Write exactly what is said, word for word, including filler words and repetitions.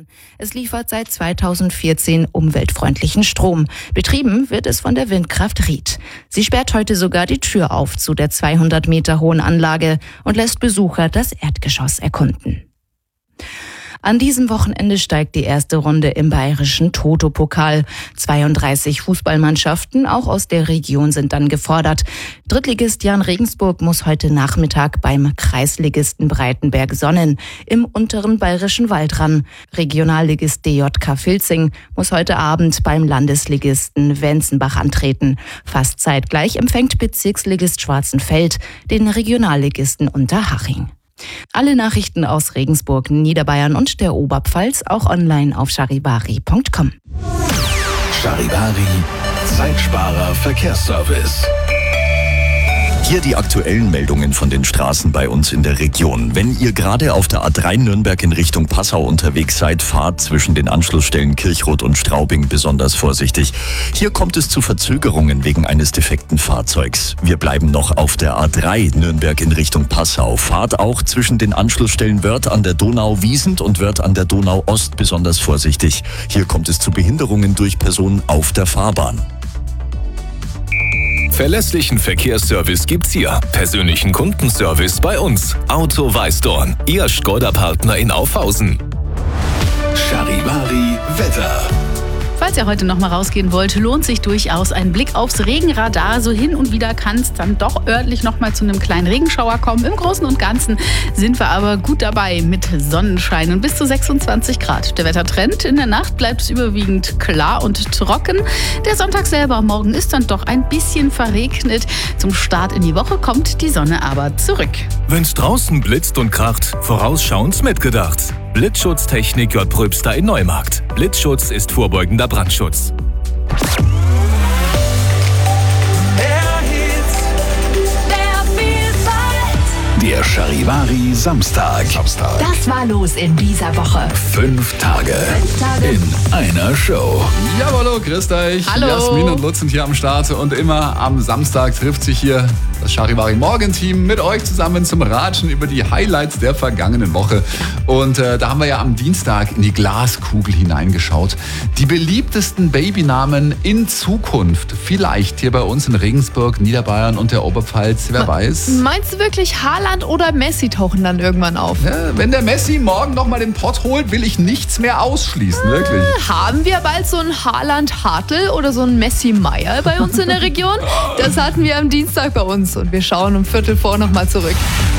Es liefert seit zweitausendvierzehn umweltfreundlichen Strom. Betrieben wird es von der Windkraft Ried. Sie sperrt heute sogar die Tür auf zu der zweihundert Meter hohen Anlage und lässt Besucher das Erdgeschoss erkunden. An diesem Wochenende steigt die erste Runde im bayerischen Toto-Pokal. zweiunddreißig Fußballmannschaften, auch aus der Region, sind dann gefordert. Drittligist Jan Regensburg muss heute Nachmittag beim Kreisligisten Breitenberg Sonnen im unteren bayerischen Wald ran. Regionalligist D J K Filzing muss heute Abend beim Landesligisten Wenzenbach antreten. Fast zeitgleich empfängt Bezirksligist Schwarzenfeld den Regionalligisten Unterhaching. Alle Nachrichten aus Regensburg, Niederbayern und der Oberpfalz auch online auf charivari punkt com. Charivari, Zeitsparer Verkehrsservice. Hier die aktuellen Meldungen von den Straßen bei uns in der Region. Wenn ihr gerade auf der A drei Nürnberg in Richtung Passau unterwegs seid, fahrt zwischen den Anschlussstellen Kirchrot und Straubing besonders vorsichtig. Hier kommt es zu Verzögerungen wegen eines defekten Fahrzeugs. Wir bleiben noch auf der A drei Nürnberg in Richtung Passau. Fahrt auch zwischen den Anschlussstellen Wörth an der Donau-Wiesent und Wörth an der Donau-Ost besonders vorsichtig. Hier kommt es zu Behinderungen durch Personen auf der Fahrbahn. Verlässlichen Verkehrsservice gibt's hier. Persönlichen Kundenservice bei uns. Auto Weißdorn, Ihr Skoda-Partner in Aufhausen. Charivari Wetter. Falls ihr heute noch mal rausgehen wollt, lohnt sich durchaus ein Blick aufs Regenradar. So hin und wieder kann es dann doch örtlich noch mal zu einem kleinen Regenschauer kommen. Im Großen und Ganzen sind wir aber gut dabei mit Sonnenschein und bis zu sechsundzwanzig Grad. Der Wettertrend: in der Nacht bleibt es überwiegend klar und trocken. Der Sonntag selber morgen ist dann doch ein bisschen verregnet. Zum Start in die Woche kommt die Sonne aber zurück. Wenn's draußen blitzt und kracht, vorausschauend mitgedacht. Blitzschutztechnik J. Pröbster in Neumarkt. Blitzschutz ist vorbeugender Brandschutz. Der Charivari Samstag. Samstag. Das war los in dieser Woche. Fünf Tage, Fünf Tage in einer Show. Jawollo, grüßt euch. Hallo. Jasmin und Lutz sind hier am Start und immer am Samstag trifft sich hier das Charivari Morgenteam mit euch zusammen zum Ratschen über die Highlights der vergangenen Woche. Und äh, da haben wir ja am Dienstag in die Glaskugel hineingeschaut. Die beliebtesten Babynamen in Zukunft. Vielleicht hier bei uns in Regensburg, Niederbayern und der Oberpfalz. Wer weiß. Meinst du wirklich, Haaland oder Messi tauchen dann irgendwann auf? Ja, wenn der Messi morgen nochmal den Pott holt, will ich nichts mehr ausschließen, wirklich. Haben wir bald so einen Haaland-Hartl oder so einen Messi-Meier bei uns in der Region? Das hatten wir am Dienstag bei uns und wir schauen um Viertel vor nochmal zurück.